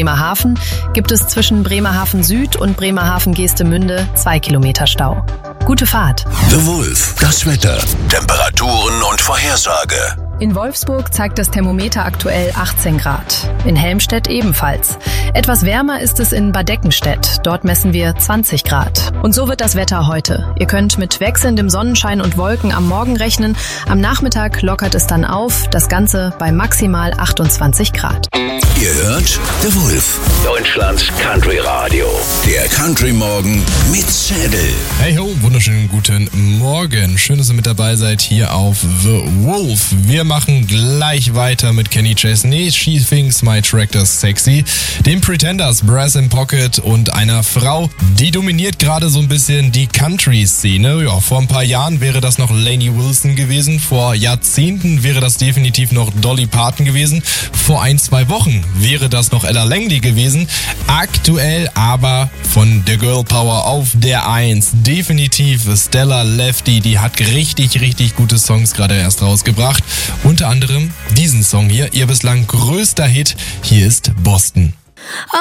Bremerhaven gibt es zwischen Bremerhaven Süd und Bremerhaven Geestemünde 2 Kilometer Stau. Gute Fahrt. The Wolf, das Wetter, Temperaturen und Vorhersage. In Wolfsburg zeigt das Thermometer aktuell 18 Grad. In Helmstedt ebenfalls. Etwas wärmer ist es in Bad Deckenstedt. Dort messen wir 20 Grad. Und so wird das Wetter heute. Ihr könnt mit wechselndem Sonnenschein und Wolken am Morgen rechnen. Am Nachmittag lockert es dann auf. Das Ganze bei maximal 28 Grad. Ihr hört The Wolf, Deutschlands Country Radio. der Country Morgen mit Schädel. Hey ho, wunderschönen guten Morgen. Schön, dass ihr mit dabei seid hier auf The Wolf. Wir machen gleich weiter mit Kenny Chesney, She Thinks My Tractor's Sexy, den Pretenders, Brass in Pocket und einer Frau, die dominiert gerade so ein bisschen die Country-Szene. Ja, vor ein paar Jahren wäre das noch Lainey Wilson gewesen, vor Jahrzehnten wäre das definitiv noch Dolly Parton gewesen, vor 1-2 Wochen wäre das noch Ella Langley gewesen. Aktuell aber von der Girl Power auf der 1 definitiv Stella Lefty, die hat richtig gute Songs gerade erst rausgebracht. Unter anderem diesen Song hier, ihr bislang größter Hit. Hier ist Boston.